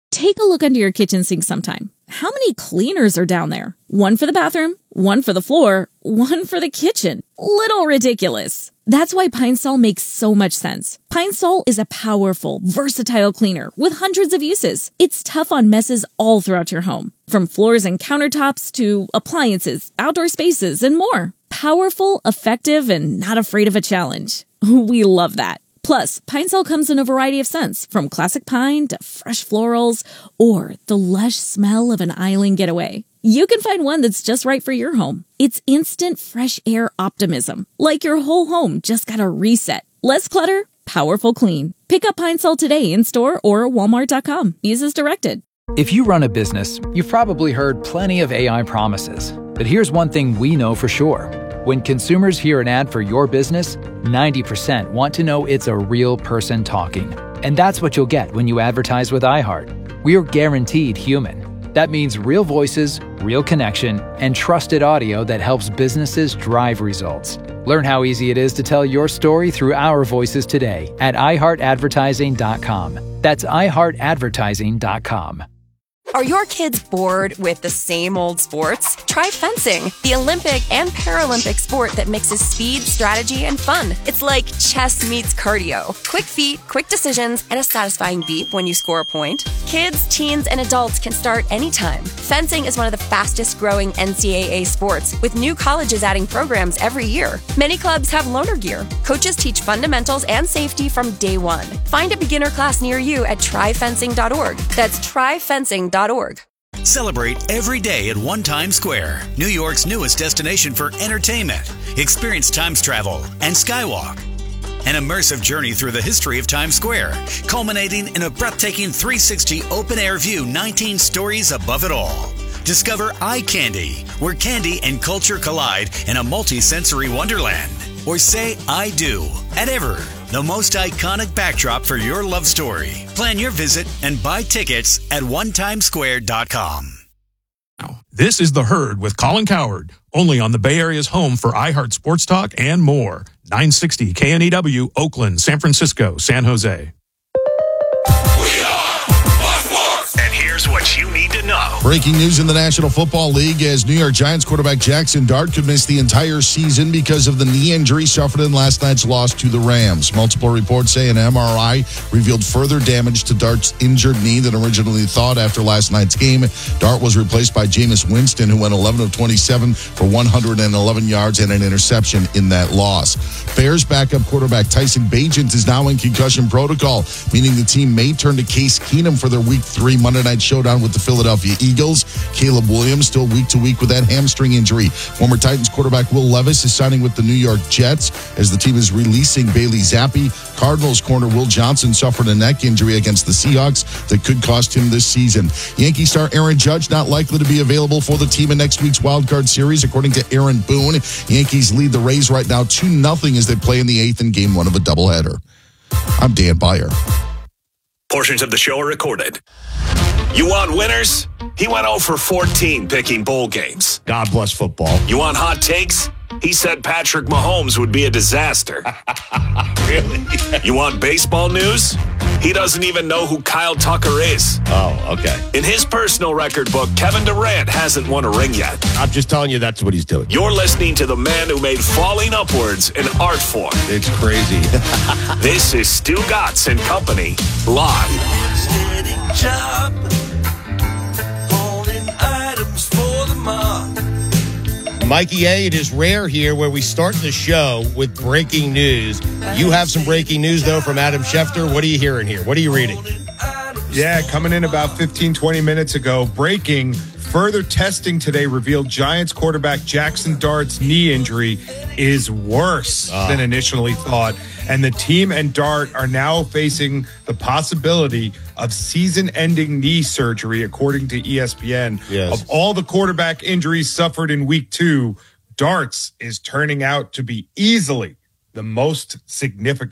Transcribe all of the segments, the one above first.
Take a look under your kitchen sink sometime. How many cleaners are down there? One for the bathroom, one for the floor, one for the kitchen. Little ridiculous. That's why Pine Sol makes so much sense. Pine Sol is a powerful, versatile cleaner with hundreds of uses. It's tough on messes all throughout your home, from floors and countertops to appliances, outdoor spaces, and more. Powerful, effective, and not afraid of a challenge. We love that. Plus, Pine Sol comes in a variety of scents, from classic pine to fresh florals, or the lush smell of an island getaway. You can find one that's just right for your home. It's instant fresh air optimism, like your whole home just got a reset. Less clutter, powerful clean. Pick up Pine Sol today in-store or walmart.com. Use as directed. If you run a business, you've probably heard plenty of AI promises. But here's one thing we know for sure. When consumers hear an ad for your business, 90% want to know it's a real person talking. And that's what you'll get when you advertise with iHeart. We're guaranteed human. That means real voices, real connection, and trusted audio that helps businesses drive results. Learn how easy it is to tell your story through our voices today at iHeartAdvertising.com. That's iHeartAdvertising.com. Are your kids bored with the same old sports? Try fencing, the Olympic and Paralympic sport that mixes speed, strategy, and fun. It's like chess meets cardio. Quick feet, quick decisions, and a satisfying beep when you score a point. Kids, teens, and adults can start anytime. Fencing is one of the fastest growing NCAA sports, with new colleges adding programs every year. Many clubs have loaner gear. Coaches teach fundamentals and safety from day one. Find a beginner class near you at tryfencing.org. That's tryfencing.org. Celebrate every day at One Times Square, New York's newest destination for entertainment. Experience Times Travel and Skywalk, an immersive journey through the history of Times Square, culminating in a breathtaking 360 open-air view 19 stories above it all. Discover Eye Candy, where candy and culture collide in a multi-sensory wonderland. Or say I do at Ever, the most iconic backdrop for your love story. Plan your visit and buy tickets at onetimesquare.com. This is The Herd with Colin Cowherd, only on the Bay Area's home for iHeart Sports Talk and more. 960 KNEW, Oakland, San Francisco, San Jose. And here's what you need to know. Breaking news in the National Football League as New York Giants quarterback Jackson Dart could miss the entire season because of the knee injury suffered in last night's loss to the Rams. Multiple reports say an MRI revealed further damage to Dart's injured knee than originally thought after last night's game. Dart was replaced by Jameis Winston, who went 11 of 27 for 111 yards and an interception in that loss. Bears backup quarterback Tyson Bagent is now in concussion protocol, meaning the team may turn to Case Keenum for their Week 3 Monday night showdown with the Philadelphia Eagles. Caleb Williams still week to week with that hamstring injury. Former Titans quarterback Will Levis is signing with the New York Jets as the team is releasing Bailey Zappi. Cardinals corner Will Johnson suffered a neck injury against the Seahawks that could cost him this season. Yankee star Aaron Judge not likely to be available for the team in next week's wildcard series, according to Aaron Boone. Yankees lead the Rays right now 2-0 as they play in the 8th in Game 1 of a doubleheader. I'm Dan Beyer. Portions of the show are recorded. You want winners? He went 0 for 14 picking bowl games. God bless football. You want hot takes? He said Patrick Mahomes would be a disaster. Really? You want baseball news? He doesn't even know who Kyle Tucker is. Oh, okay. In his personal record book, Kevin Durant hasn't won a ring yet. I'm just telling you that's what he's doing. You're listening to the man who made falling upwards an art form. It's crazy. This is Stu Gatz and Company, live. Mikey A, it is rare here where we start the show with breaking news. You have some breaking news, though, from Adam Schefter. What are you hearing here? What are you reading? Yeah, coming in about 15, 20 minutes ago. Breaking, further testing today revealed Giants quarterback Jackson Dart's knee injury is worse than initially thought. And the team and Dart are now facing the possibility of season-ending knee surgery, according to ESPN. Yes. Of all the quarterback injuries suffered in Week 2, Dart's is turning out to be easily the most significant.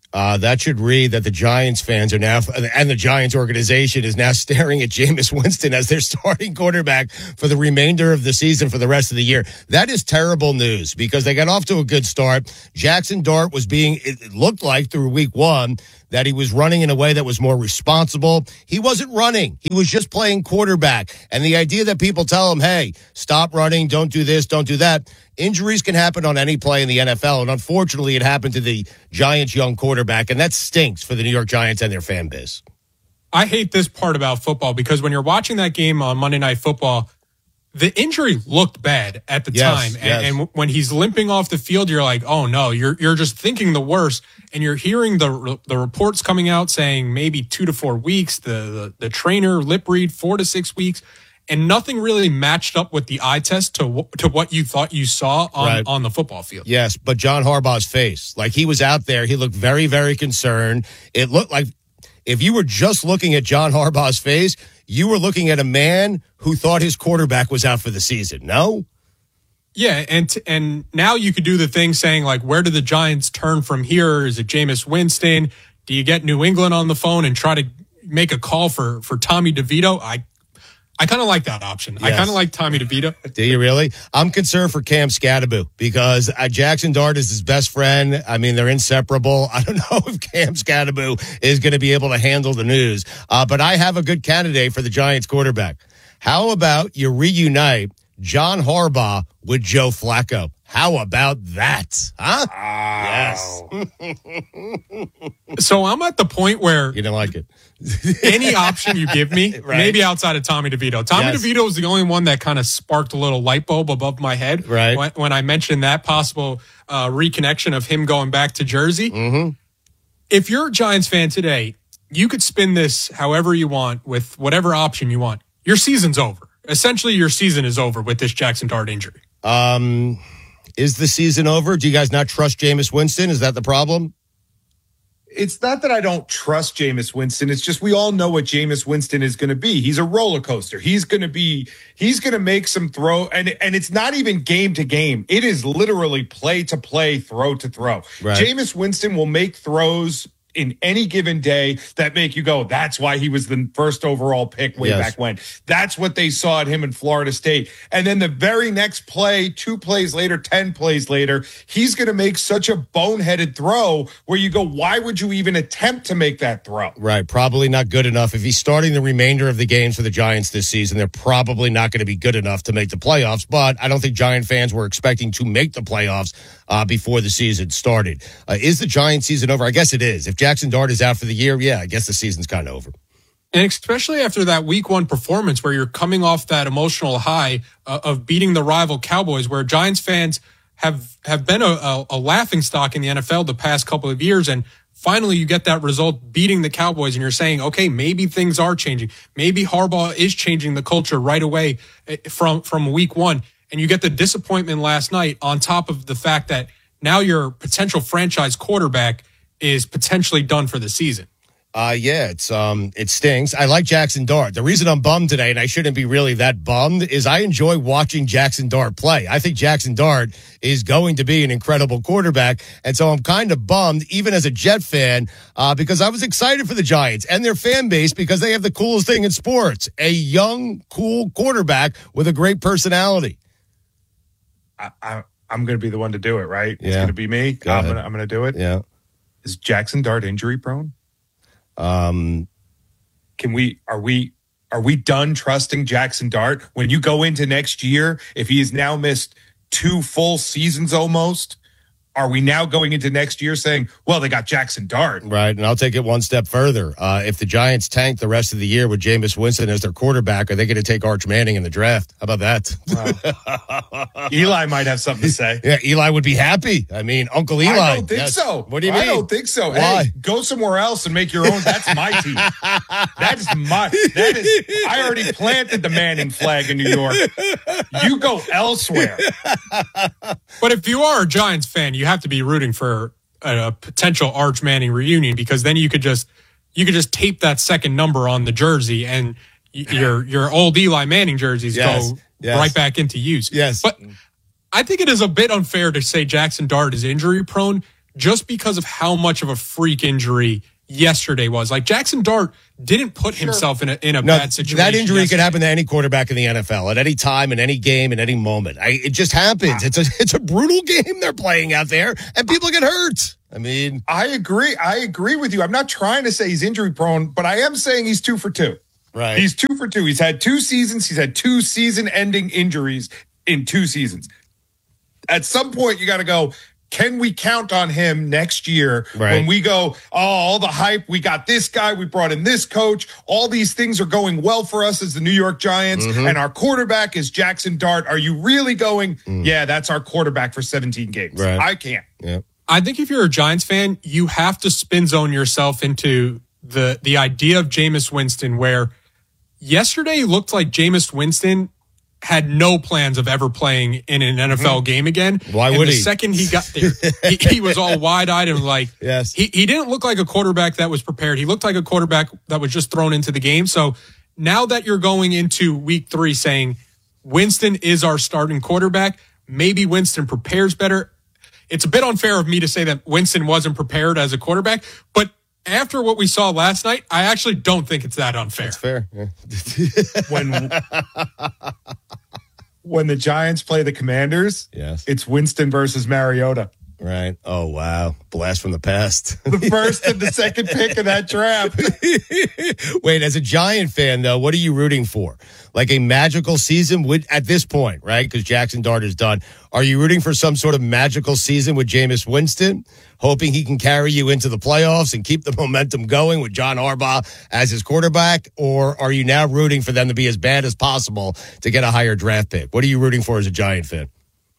That should read that the Giants fans are now, and the Giants organization is now staring at Jameis Winston as their starting quarterback for the remainder of the season for the rest of the year. That is terrible news because they got off to a good start. Jackson Dart was it looked like through week one that he was running in a way that was more responsible. He wasn't running. He was just playing quarterback. And the idea that people tell him, hey, stop running, don't do this, don't do that. Injuries can happen on any play in the NFL, and unfortunately it happened to the Giants' young quarterback, and that stinks for the New York Giants and their fan base. I hate this part about football because when you're watching that game on Monday Night Football, the injury looked bad at the time. And when he's limping off the field, you're like, oh, no, you're just thinking the worst, and you're hearing the reports coming out saying maybe 2 to 4 weeks, the trainer lip read 4 to 6 weeks. And nothing really matched up with the eye test to what you thought you saw on the football field. Yes, but John Harbaugh's face, like he was out there, he looked very, very concerned. It looked like if you were just looking at John Harbaugh's face, you were looking at a man who thought his quarterback was out for the season, no? Yeah, and now you could do the thing saying, like, where do the Giants turn from here? Is it Jameis Winston? Do you get New England on the phone and try to make a call for Tommy DeVito? I kind of like that option. Yes. I kind of like Tommy DeVito. Do you really? I'm concerned for Cam Scatterbo because Jackson Dart is his best friend. I mean, they're inseparable. I don't know if Cam Scatterbo is going to be able to handle the news. But I have a good candidate for the Giants quarterback. How about you reunite John Harbaugh with Joe Flacco? How about that? Huh? Yes. So I'm at the point where you don't like it. Any option you give me, right. Maybe outside of Tommy DeVito. Tommy DeVito was the only one that kind of sparked a little light bulb above my head. Right. When I mentioned that possible reconnection of him going back to Jersey. Mm-hmm. If you're a Giants fan today, you could spin this however you want with whatever option you want. Your season's over. Essentially, your season is over with this Jackson Dart injury. Is the season over? Do you guys not trust Jameis Winston? Is that the problem? It's not that I don't trust Jameis Winston. It's just we all know what Jameis Winston is going to be. He's a roller coaster. He's going to make some throw. And it's not even game to game. It is literally play to play, throw to throw. Right. Jameis Winston will make throws in any given day that make you go, that's why he was the first overall pick way back when. That's what they saw at him in Florida State. And then the very next play, 2 plays later, 10 plays later, he's going to make such a boneheaded throw where you go, why would you even attempt to make that throw? Right. Probably not good enough. If he's starting the remainder of the games for the Giants this season, they're probably not going to be good enough to make the playoffs. But I don't think Giant fans were expecting to make the playoffs before the season started. Is the Giant season over? I guess it is. If Jackson Dart is out for the year, I guess the season's kind of over. And especially after that week 1 performance where you're coming off that emotional high of beating the rival Cowboys, where Giants fans have been a laughing stock in the NFL the past couple of years. And finally you get that result beating the Cowboys and you're saying, okay, maybe things are changing. Maybe Harbaugh is changing the culture right away from week 1. And you get the disappointment last night on top of the fact that now your potential franchise quarterback is potentially done for the season. It stings. I like Jackson Dart. The reason I'm bummed today, and I shouldn't be really that bummed, is I enjoy watching Jackson Dart play. I think Jackson Dart is going to be an incredible quarterback. And so I'm kind of bummed, even as a Jet fan, because I was excited for the Giants and their fan base because they have the coolest thing in sports, a young, cool quarterback with a great personality. I'm going to be the one to do it, right? Yeah. It's going to be me. I'm going to do it. Yeah. Is Jackson Dart injury prone? Are we done trusting Jackson Dart? When you go into next year, if he has now missed 2 full seasons almost, are we now going into next year saying, well, they got Jackson Dart? Right, and I'll take it one step further. If the Giants tank the rest of the year with Jameis Winston as their quarterback, are they going to take Arch Manning in the draft? How about that? Wow. Eli might have something to say. Yeah, Eli would be happy. I mean, Uncle Eli. I don't think so. What do you mean? I don't think so. Why? Hey, go somewhere else and make your own. That's my team. I already planted the Manning flag in New York. You go elsewhere. But if you are a Giants fan, you have to be rooting for a potential Arch Manning reunion because then you could just tape that second number on the jersey and your old Eli Manning jerseys go right back into use. Yes. But I think it is a bit unfair to say Jackson Dart is injury prone just because of how much of a freak injury yesterday was. Like, Jackson Dart didn't put himself in a bad situation. That injury could happen to any quarterback in the NFL at any time, in any game, in any moment. It just happens. It's a brutal game they're playing out there, and people get hurt. I mean, I agree with you. I'm not trying to say he's injury prone, but I am saying he's 2 for 2. Right. He's 2 for 2. He's had 2 seasons. He's had 2 season-ending injuries in 2 seasons. At some point, you got to go, can we count on him next year when we go, all the hype, we got this guy, we brought in this coach, all these things are going well for us as the New York Giants, and our quarterback is Jackson Dart. Are you really going, yeah, that's our quarterback for 17 games? Right. I can't. Yeah. I think if you're a Giants fan, you have to spin zone yourself into the idea of Jameis Winston, where yesterday looked like Jameis Winston had no plans of ever playing in an NFL game again. Why would he? The second he got there, he was all wide-eyed and like, yes. He didn't look like a quarterback that was prepared. He looked like a quarterback that was just thrown into the game. So now that you're going into week 3 saying Winston is our starting quarterback, maybe Winston prepares better. It's a bit unfair of me to say that Winston wasn't prepared as a quarterback, but after what we saw last night, I actually don't think it's that unfair. It's fair. Yeah. When the Giants play the Commanders, yes, it's Winston versus Mariota. Right. Oh, wow. Blast from the past. The first and the second pick of that draft. Wait, as a Giant fan, though, what are you rooting for? Like a magical season at this point, right? Because Jackson Dart is done. Are you rooting for some sort of magical season with Jameis Winston, hoping he can carry you into the playoffs and keep the momentum going with John Harbaugh as his quarterback? Or are you now rooting for them to be as bad as possible to get a higher draft pick? What are you rooting for as a Giant fan?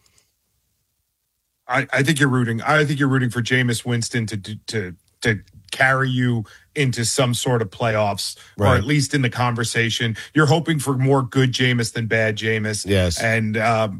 I think you're rooting for Jameis Winston to carry you into some sort of playoffs, or at least in the conversation. You're hoping for more good Jameis than bad Jameis. Yes. And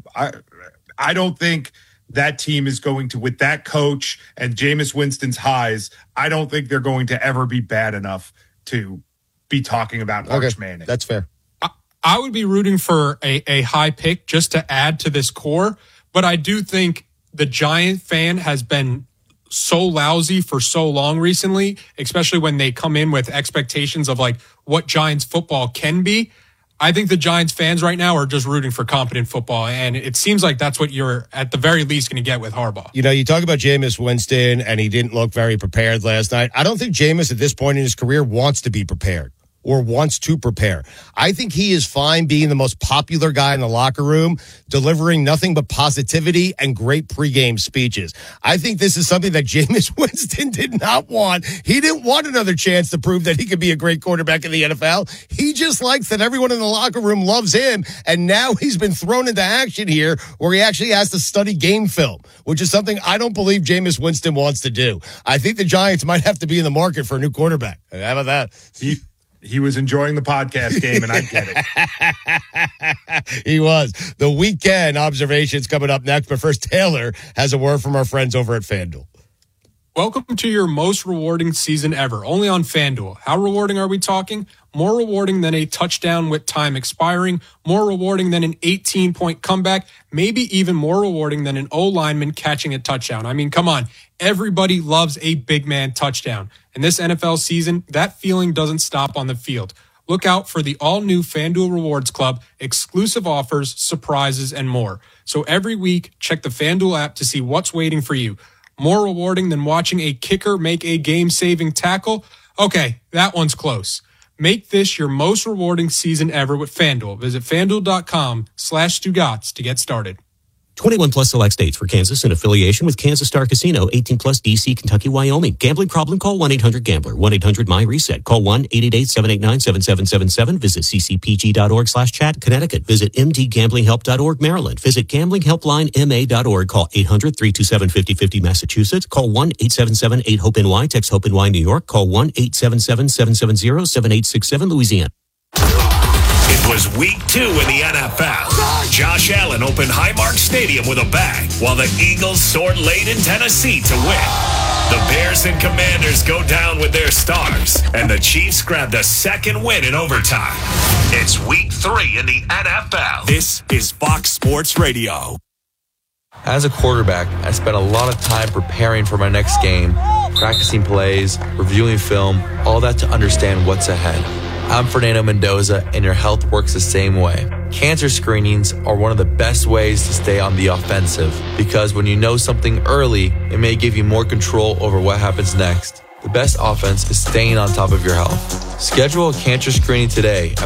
I don't think that team is going to, with that coach and Jameis Winston's highs, I don't think they're going to ever be bad enough to be talking about Arch Manning. That's fair. I would be rooting for a high pick just to add to this core, but I do think the Giant fan has been so lousy for so long recently, especially when they come in with expectations of like what Giants football can be. I think the Giants fans right now are just rooting for competent football, and it seems like that's what you're at the very least going to get with Harbaugh. You know, you talk about Jameis Winston, and he didn't look very prepared last night. I don't think Jameis at this point in his career wants to be prepared or wants to prepare. I think he is fine being the most popular guy in the locker room, delivering nothing but positivity and great pregame speeches. I think this is something that Jameis Winston did not want. He didn't want another chance to prove that he could be a great quarterback in the NFL. He just likes that everyone in the locker room loves him, and now he's been thrown into action here where he actually has to study game film, which is something I don't believe Jameis Winston wants to do. I think the Giants might have to be in the market for a new quarterback. How about that? He was enjoying the podcast game, and I get it. He was. The weekend observations coming up next, but first, Taylor has a word from our friends over at FanDuel. Welcome to your most rewarding season ever, only on FanDuel. How rewarding are we talking? More rewarding than a touchdown with time expiring, more rewarding than an 18-point comeback, maybe even more rewarding than an O-lineman catching a touchdown. I mean, come on. Everybody loves a big man touchdown. In this NFL season, that feeling doesn't stop on the field. Look out for the all-new FanDuel Rewards Club, exclusive offers, surprises, and more. So every week, check the FanDuel app to see what's waiting for you. More rewarding than watching a kicker make a game-saving tackle? Okay, that one's close. Make this your most rewarding season ever with FanDuel. Visit FanDuel.com/Stugotz to get started. 21 plus select states for Kansas in affiliation with Kansas Star Casino, 18 plus DC, Kentucky, Wyoming. Gambling problem? Call 1-800-GAMBLER, 1-800-MY-RESET. Call 1-888-789-7777. Visit ccpg.org/chat. Connecticut. Visit mdgamblinghelp.org. Maryland. Visit gamblinghelplinema.org. Call 800-327-5050. Massachusetts. Call 1-877-8-HOPE-NY. Text HOPE-NY New York. Call 1-877-770-7867 Louisiana. It was week 2 in the NFL. Josh Allen opened Highmark Stadium with a bang, while the Eagles soared late in Tennessee to win. The Bears and Commanders go down with their stars, and the Chiefs grabbed a second win in overtime. It's week 3 in the NFL. This is Fox Sports Radio. As a quarterback, I spent a lot of time preparing for my next game, practicing plays, reviewing film, all that to understand what's ahead. I'm Fernando Mendoza, and your health works the same way. Cancer screenings are one of the best ways to stay on the offensive, because when you know something early, it may give you more control over what happens next. The best offense is staying on top of your health. Schedule a cancer screening today at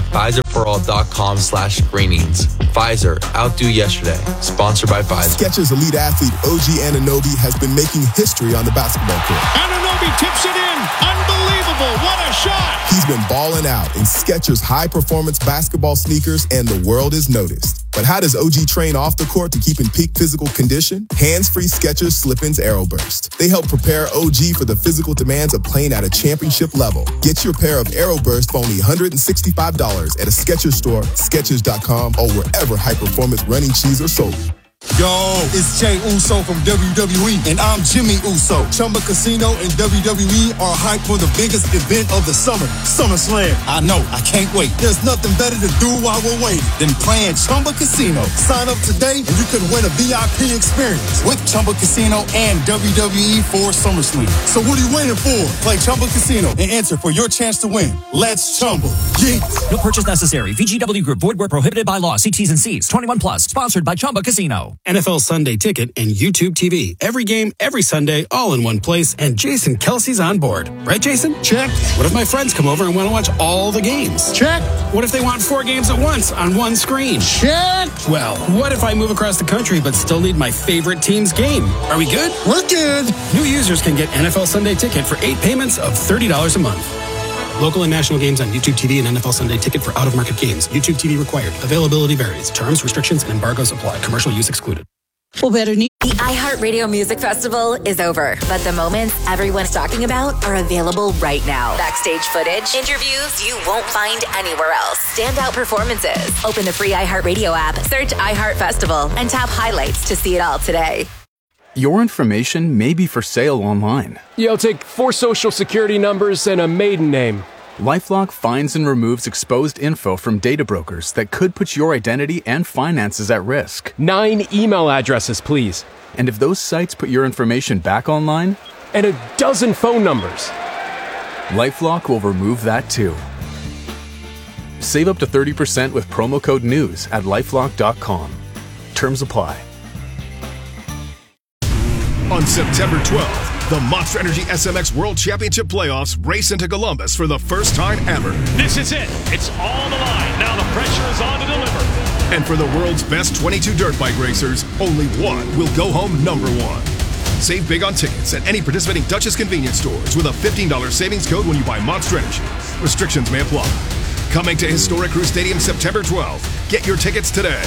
PfizerForAll.com/screenings. Pfizer, outdo yesterday. Sponsored by Pfizer. Skechers elite athlete OG Anunoby has been making history on the basketball court. Anunoby tips it in. Unbelievable. What a shot. He's been balling out in Skechers high-performance basketball sneakers, and the world has noticed. But how does OG train off the court to keep in peak physical condition? Hands-free Skechers Slip-ins Aeroburst. They help prepare OG for the physical demands of playing at a championship level. Get your pair of Aeroburst for only $165 at a Skechers store, Skechers.com, or wherever high-performance running shoes are sold. Yo, it's Jay Uso from WWE, and I'm Jimmy Uso. Chumba Casino and WWE are hyped for the biggest event of the summer, SummerSlam. I know, I can't wait. There's nothing better to do while we're waiting than playing Chumba Casino. Sign up today and you could win a VIP experience with Chumba Casino and WWE for SummerSlam. So what are you waiting for? Play Chumba Casino and enter for your chance to win. Let's Chumba. Yeah. No purchase necessary. VGW Group. Void where prohibited by law. See T's and C's. 21 plus. Sponsored by Chumba Casino. NFL Sunday Ticket and YouTube TV. Every game, every Sunday, all in one place, and Jason Kelsey's on board. Right, Jason? Check. What if my friends come over and want to watch all the games? Check. What if they want 4 games at once on one screen? Check. Well, what if I move across the country but still need my favorite team's game? Are we good? We're good. New users can get NFL Sunday Ticket for 8 payments of $30 a month. Local and national games on YouTube TV and NFL Sunday Ticket for out-of-market games. YouTube TV required. Availability varies. Terms, restrictions, and embargoes apply. Commercial use excluded. The iHeartRadio Music Festival is over, but the moments everyone's talking about are available right now. Backstage footage, interviews you won't find anywhere else, standout performances. Open the free iHeartRadio app, search iHeart Festival, and tap highlights to see it all today. Your information may be for sale online. Yeah, I'll take 4 social security numbers and a maiden name. LifeLock finds and removes exposed info from data brokers that could put your identity and finances at risk. 9 email addresses, please. And if those sites put your information back online? And a dozen phone numbers. LifeLock will remove that too. Save up to 30% with promo code NEWS at LifeLock.com. Terms apply. On September 12th, the Monster Energy SMX World Championship Playoffs race into Columbus for the first time ever. This is it. It's all the line. Now the pressure is on to deliver. And for the world's best 22 dirt bike racers, only one will go home number 1. Save big on tickets at any participating Duchess convenience stores with a $15 savings code when you buy Monster Energy. Restrictions may apply. Coming to Historic Crew Stadium September 12th. Get your tickets today.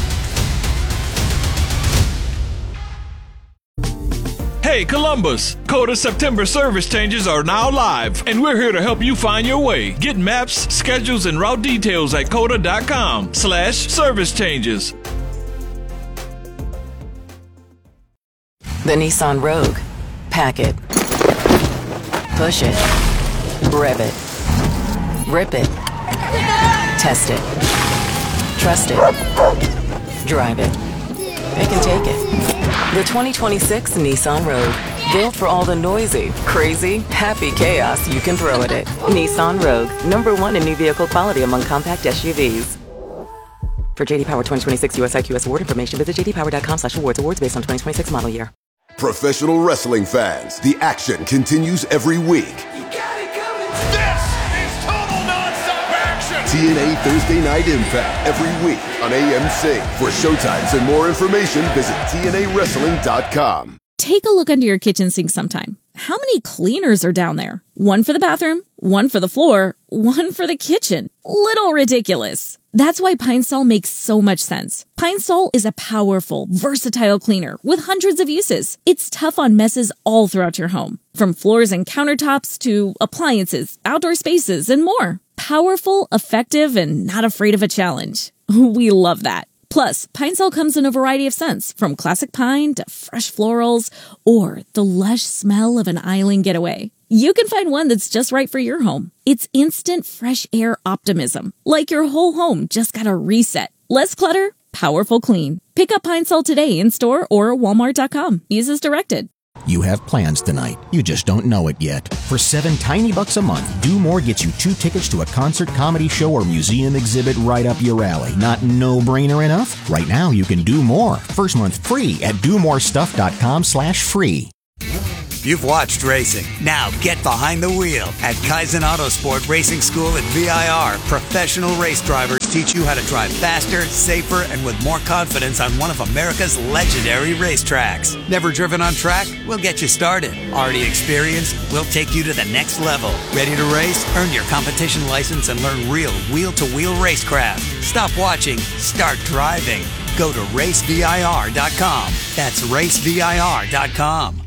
Hey Columbus, Coda September service changes are now live, and we're here to help you find your way. Get maps, schedules, and route details at coda.com/service changes. The Nissan Rogue. Pack it. Push it. Rev it. Rip it. Test it. Trust it. Drive it. Pick and take it. The 2026 Nissan Rogue. Built for all the noisy, crazy, happy chaos you can throw at it. Nissan Rogue. #1 in new vehicle quality among compact SUVs. For JD Power 2026 US IQS award information, visit jdpower.com/awards. Awards based on 2026 model year. Professional wrestling fans, the action continues every week. TNA Thursday Night Impact every week on AMC. For showtimes and more information, visit TNAWrestling.com. Take a look under your kitchen sink sometime. How many cleaners are down there? One for the bathroom, one for the floor, one for the kitchen. Little ridiculous. That's why Pine Sol makes so much sense. Pine Sol is a powerful, versatile cleaner with hundreds of uses. It's tough on messes all throughout your home, from floors and countertops to appliances, outdoor spaces, and more. Powerful, effective, and not afraid of a challenge. We love that. Plus, Pine Sol comes in a variety of scents, from classic pine to fresh florals, or the lush smell of an island getaway. You can find one that's just right for your home. It's instant fresh air optimism, like your whole home just got a reset. Less clutter, powerful clean. Pick up Pine Sol today in-store or Walmart.com. Use as directed. You have plans tonight. You just don't know it yet. For $7 a month, Do More gets you 2 tickets to a concert, comedy show, or museum exhibit right up your alley. Not no-brainer enough? Right now, you can do more. First month free at domorestuff.com/free. You've watched racing. Now get behind the wheel at Kaizen Autosport Racing School at VIR. Professional race drivers teach you how to drive faster, safer, and with more confidence on one of America's legendary racetracks. Never driven on track? We'll get you started. Already experienced? We'll take you to the next level. Ready to race? Earn your competition license and learn real wheel-to-wheel racecraft. Stop watching. Start driving. Go to racevir.com. That's racevir.com.